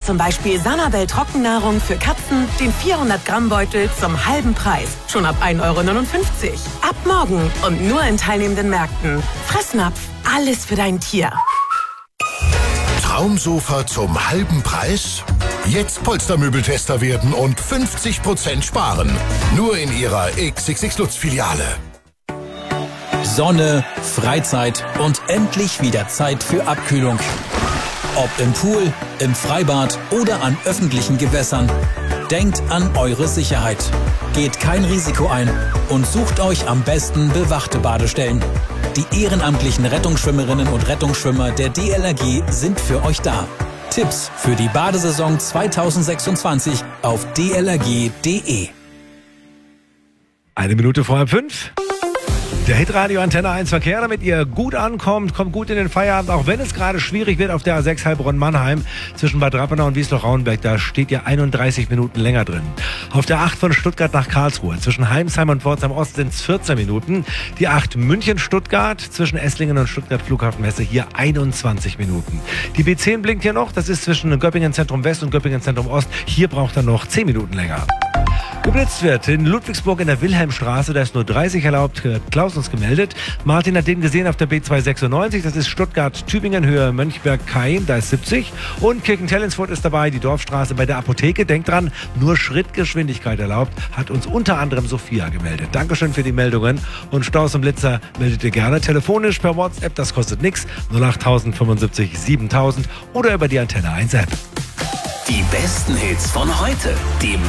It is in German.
zum Beispiel Sanabel Trockennahrung für Katzen den 400-Gramm-Beutel zum halben Preis. Schon ab 1,59 €. Ab morgen und nur in teilnehmenden Märkten. Fressnapf, alles für dein Tier. Traumsofa zum halben Preis? Jetzt Polstermöbeltester werden und 50% sparen. Nur in Ihrer XXX Lutz-Filiale. Sonne, Freizeit und endlich wieder Zeit für Abkühlung. Ob im Pool, im Freibad oder an öffentlichen Gewässern. Denkt an eure Sicherheit. Geht kein Risiko ein und sucht euch am besten bewachte Badestellen. Die ehrenamtlichen Rettungsschwimmerinnen und Rettungsschwimmer der DLRG sind für euch da. Tipps für die Badesaison 2026 auf dlrg.de. 5:01. Der Hitradio Antenne 1 Verkehr, damit ihr gut ankommt, kommt gut in den Feierabend, auch wenn es gerade schwierig wird auf der A6 Heilbronn-Mannheim zwischen Bad Rappenau und Wiesloch-Rauenberg. Da steht ihr 31 Minuten länger drin. Auf der 8 von Stuttgart nach Karlsruhe zwischen Heimsheim und Pforzheim Ost sind es 14 Minuten. Die 8 München-Stuttgart zwischen Esslingen und Stuttgart Flughafenmesse hier 21 Minuten. Die B10 blinkt hier noch, das ist zwischen Göppingen Zentrum West und Göppingen Zentrum Ost. Hier braucht er noch 10 Minuten länger. Geblitzt wird in Ludwigsburg in der Wilhelmstraße, da ist nur 30 erlaubt, Klaus uns gemeldet. Martin hat den gesehen auf der B296, das ist Stuttgart-Tübingen, Höhe Mönchberg-Keim, da ist 70. Und Kirchentellensfurt ist dabei, die Dorfstraße bei der Apotheke. Denkt dran, nur Schrittgeschwindigkeit erlaubt, hat uns unter anderem Sophia gemeldet. Dankeschön für die Meldungen. Und Staus und Blitzer meldet ihr gerne telefonisch per WhatsApp, das kostet nichts, 08000 75 7000 oder über die Antenne 1 App. Die besten Hits von heute, dem